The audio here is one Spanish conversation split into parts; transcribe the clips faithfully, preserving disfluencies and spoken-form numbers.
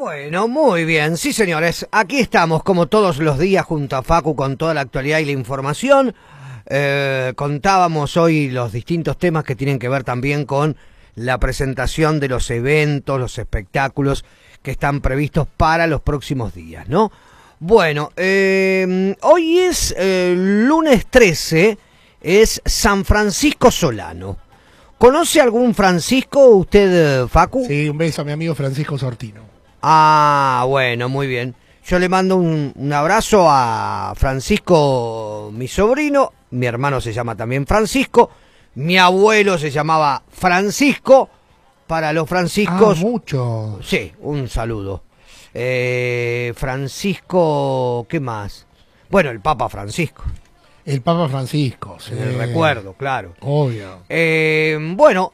Bueno, muy bien, sí señores, aquí estamos como todos los días junto a Facu con toda la actualidad y la información. Eh, contábamos hoy los distintos temas que tienen que ver también con la presentación de los eventos, los espectáculos que están previstos para los próximos días, ¿no? Bueno, eh, hoy es eh, lunes trece, es San Francisco Solano. ¿Conoce algún Francisco usted, Facu? Sí, un beso a mi amigo Francisco Sortino. Ah, bueno, muy bien. Yo le mando un, un abrazo a Francisco, mi sobrino. Mi hermano se llama también Francisco. Mi abuelo se llamaba Francisco. Para los franciscos... Ah, muchos. Sí, un saludo. Eh, Francisco, ¿qué más? Bueno, el Papa Francisco. El Papa Francisco, sí. El recuerdo, claro. Obvio. Eh, bueno,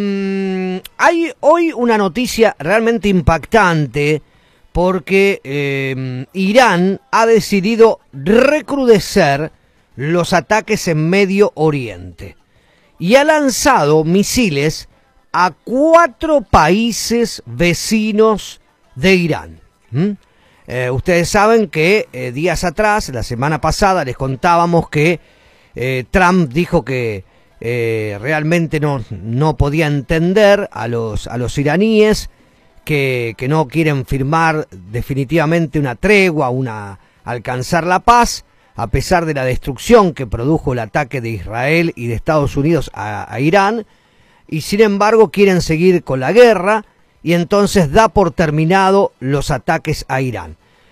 eh, hay hoy una noticia realmente impactante porque eh, Irán ha decidido recrudecer los ataques en Medio Oriente y ha lanzado misiles a cuatro países vecinos de Irán. ¿Mm? Eh, ustedes saben que eh, días atrás, la semana pasada, les contábamos que eh, Trump dijo que eh, realmente no, no podía entender a los, a los iraníes que, que no quieren firmar definitivamente una tregua, una alcanzar la paz, a pesar de la destrucción que produjo el ataque de Israel y de Estados Unidos a, a Irán, y sin embargo quieren seguir con la guerra, y entonces da por terminado los ataques a Irán.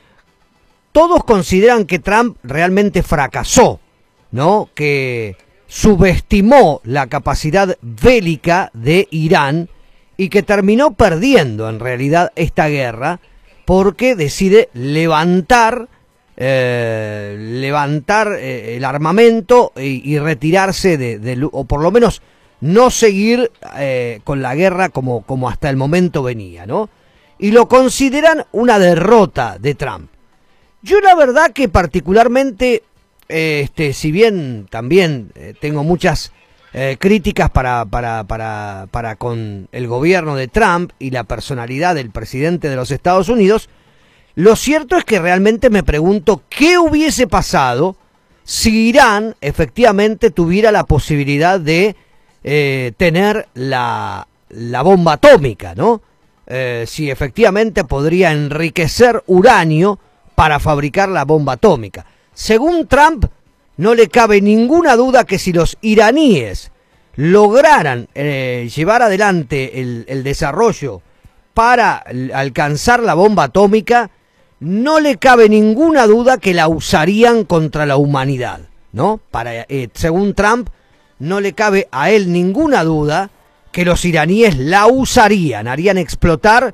Todos consideran que Trump realmente fracasó, ¿no? Que subestimó la capacidad bélica de Irán y que terminó perdiendo en realidad esta guerra porque decide levantar, eh, levantar eh, el armamento y, y retirarse de, de, o por lo menos no seguir eh, con la guerra como, como hasta el momento venía, ¿no? Y lo consideran una derrota de Trump. Yo la verdad que particularmente, eh, este, si bien también eh, tengo muchas eh, críticas para, para, para, para con el gobierno de Trump y la personalidad del presidente de los Estados Unidos, lo cierto es que realmente me pregunto qué hubiese pasado si Irán efectivamente tuviera la posibilidad de Eh, tener la, la bomba atómica, ¿no? Eh, si efectivamente podría enriquecer uranio para fabricar la bomba atómica. Según Trump, no le cabe ninguna duda que si los iraníes lograran eh, llevar adelante el, el desarrollo para alcanzar la bomba atómica, no le cabe ninguna duda que la usarían contra la humanidad, ¿no? Para, eh, según Trump, no le cabe a él ninguna duda que los iraníes la usarían, harían explotar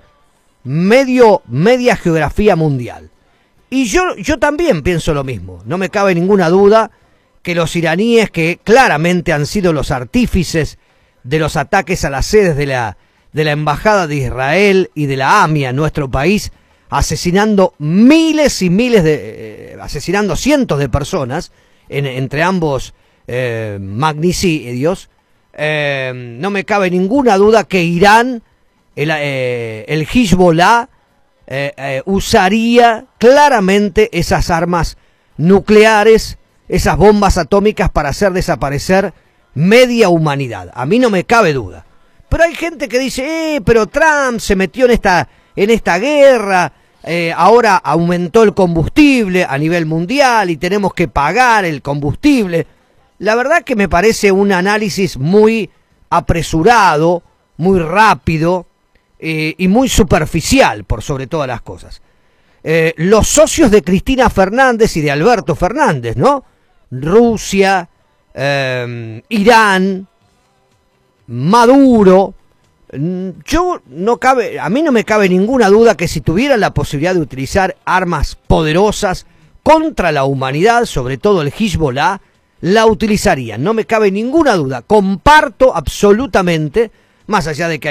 medio, media geografía mundial. Y yo, yo también pienso lo mismo, no me cabe ninguna duda que los iraníes, que claramente han sido los artífices de los ataques a las sedes de la, de la Embajada de Israel y de la A M I A en nuestro país, asesinando miles y miles de, eh, asesinando cientos de personas en, entre ambos Eh, magnicidios, eh, no me cabe ninguna duda que Irán, el, eh, el Hezbollah, eh, eh, usaría claramente esas armas nucleares, esas bombas atómicas para hacer desaparecer media humanidad. A mí no me cabe duda. Pero hay gente que dice, eh, pero Trump se metió en esta, en esta guerra, eh, ahora aumentó el combustible a nivel mundial y tenemos que pagar el combustible. La verdad que me parece un análisis muy apresurado, muy rápido eh, y muy superficial por sobre todas las cosas. Eh, los socios de Cristina Fernández y de Alberto Fernández, ¿no? Rusia, eh, Irán, Maduro. Yo no cabe, a mí no me cabe ninguna duda que si tuvieran la posibilidad de utilizar armas poderosas contra la humanidad, sobre todo el Hezbollah, la utilizarían, no me cabe ninguna duda. Comparto absolutamente, más allá de que